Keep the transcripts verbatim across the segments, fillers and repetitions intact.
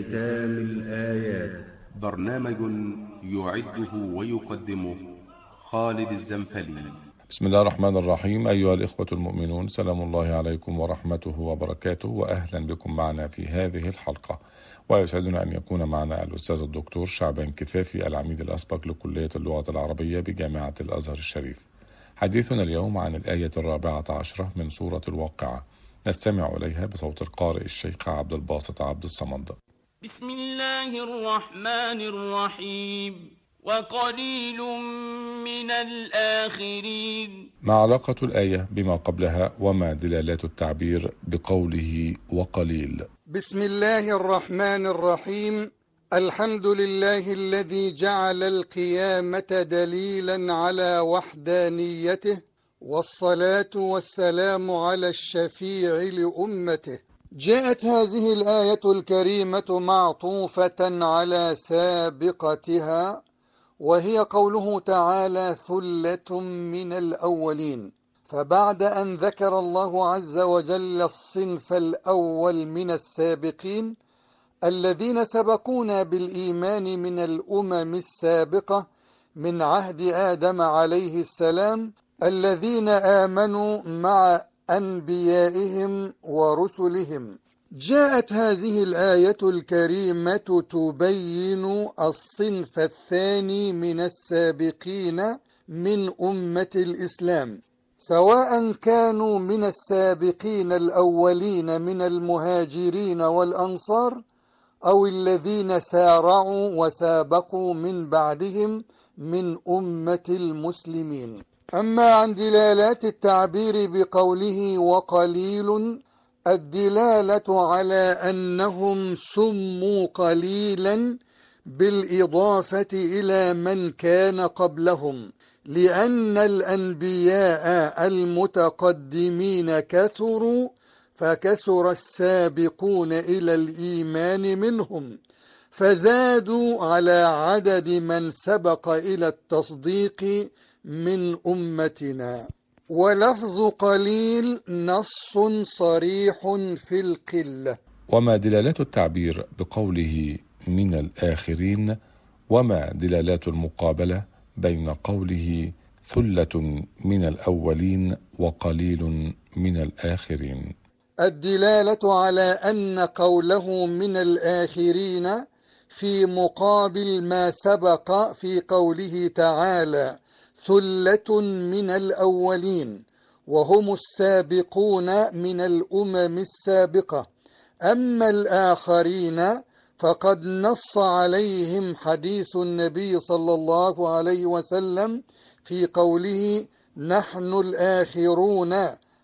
ختام الآيات. برنامج يعده ويقدمه خالد الزنفلي. بسم الله الرحمن الرحيم. أيها الإخوة المؤمنون، سلام الله عليكم ورحمته وبركاته، وأهلا بكم معنا في هذه الحلقة. ويسعدنا أن يكون معنا الأستاذ الدكتور شعبان كفافي، العميد الأسبق لكلية اللغة العربية بجامعة الأزهر الشريف. حديثنا اليوم عن الآية الرابعة عشرة من سورة الواقعة، نستمع إليها بصوت القارئ الشيخ عبد الباسط عبد الصمد. بسم الله الرحمن الرحيم. وقليل من الآخرين. ما علاقة الآية بما قبلها وما دلالات التعبير بقوله وقليل؟ بسم الله الرحمن الرحيم. الحمد لله الذي جعل القيامة دليلا على وحدانيته، والصلاة والسلام على الشفيع لأمته. جاءت هذه الآية الكريمة معطوفة على سابقتها، وهي قوله تعالى ثلة من الأولين. فبعد أن ذكر الله عز وجل الصنف الأول من السابقين الذين سبقونا بالإيمان من الأمم السابقة من عهد آدم عليه السلام، الذين آمنوا مع أنبيائهم ورسلهم، جاءت هذه الآية الكريمة تبين الصنف الثاني من السابقين من أمة الإسلام، سواء كانوا من السابقين الأولين من المهاجرين والأنصار أو الذين سارعوا وسابقوا من بعدهم من أمة المسلمين. أما عن دلالات التعبير بقوله وقليل، الدلالة على أنهم سموا قليلا بالإضافة إلى من كان قبلهم، لأن الأنبياء المتقدمين كثروا، فكثر السابقون إلى الإيمان منهم فزادوا على عدد من سبق إلى التصديق من أمتنا. ولفظ قليل نص صريح في القلة. وما دلالات التعبير بقوله من الآخرين، وما دلالات المقابلة بين قوله ثلة من الأولين وقليل من الآخرين؟ الدلالة على أن قوله من الآخرين في مقابل ما سبق في قوله تعالى ثلة من الأولين، وهم السابقون من الأمم السابقة. أما الآخرين فقد نص عليهم حديث النبي صلى الله عليه وسلم في قوله نحن الآخرون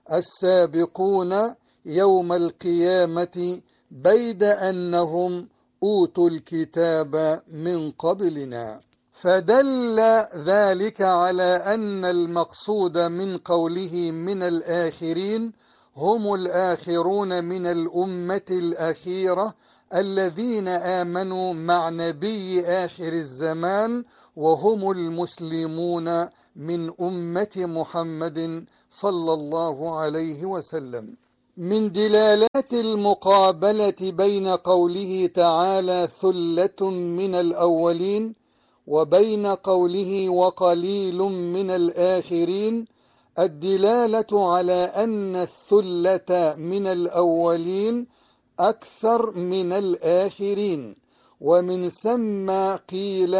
السابقون يوم القيامة بيد أنهم أوتوا الكتاب من قبلنا. فدل ذلك على أن المقصود من قوله من الآخرين هم الآخرون من الأمة الأخيرة الذين آمنوا مع نبي آخر الزمان، وهم المسلمون من أمة محمد صلى الله عليه وسلم. من دلالات المقابلة بين قوله تعالى ثلة من الأولين وبين قوله وقليل من الآخرين الدلالة على أن الثلة من الأولين أكثر من الآخرين، ومن ثم قيل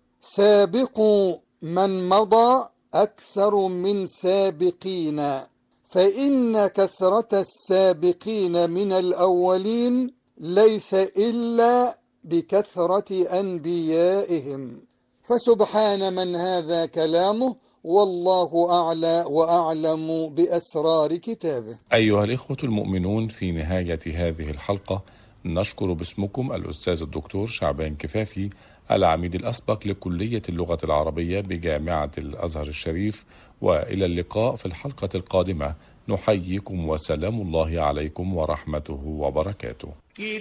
سابقوا من مضى أكثر من سابقين، فإن كثرة السابقين من الأولين ليس إلا بكثرة أنبيائهم. فسبحان من هذا كلامه، والله أعلى وأعلم بأسرار كتابه. أيها الإخوة المؤمنون، في نهاية هذه الحلقة نشكر باسمكم الأستاذ الدكتور شعبان كفافي، العميد الأسبق لكلية اللغة العربية بجامعة الأزهر الشريف، وإلى اللقاء في الحلقة القادمة. نحييكم وسلام الله عليكم ورحمته وبركاته.